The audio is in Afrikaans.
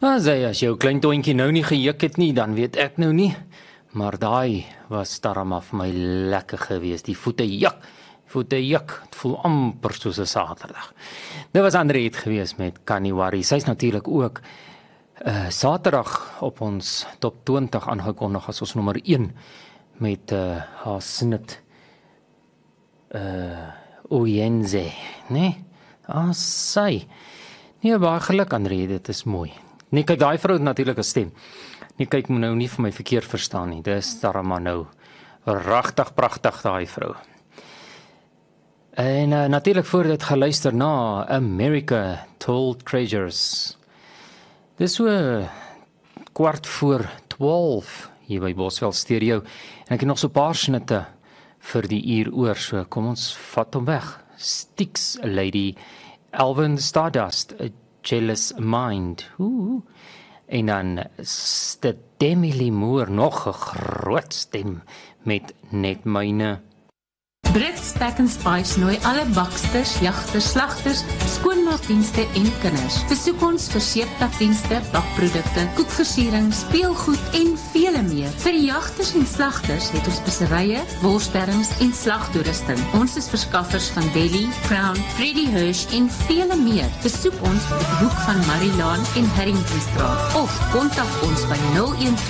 As jou klein toentjie nou nie gejuk het nie, dan weet ek nou nie. Maar daai was darm af my lekker gewees. Die voete juk. Het voel amper soos 'n Saterdag. Dit was Andriet gewees met Kaniwari. Sy's natuurlik ook Saterdag op ons top 20 aangekondig as ons nommer 1 met haar snit Oyenze, né? Sy. Nee, baie geluk Andriet, dit is mooi. Nee, kyk, daai vrou het natuurlik 'n stem. Nee, kyk, moet nou nie vir my verkeerd verstaan nie. Dis darm maar nou regtig pragtig daai vrou. En natuurlik voor dit geluister na America Told Treasures. Dis so 12:15 hier by Boswell Stereo. En ek het nog so 'n paar snitte vir die uur oor, so kom ons vat hom weg. Styx Lady, Alvin Stardust, A Jealous Mind. En dan Demi Lee Moore, nog 'n groot stem met Net Myne. Brits Pack and Spice nooi alle baksters, jagters, slagters, skoonmaakdienste en kinders. Besoek ons vir seeptakdienste, bakprodukte, koekversiering, speelgoed en vele meer. Vir die jagters en slagters het ons speserye, worssterms en slagtoerusting. Ons is verskaffers van Deli, Crown, Freddy Hirsch en vele meer. Besoek ons op die hoek van Marilaan en Harringtonstraat of kontak ons by 012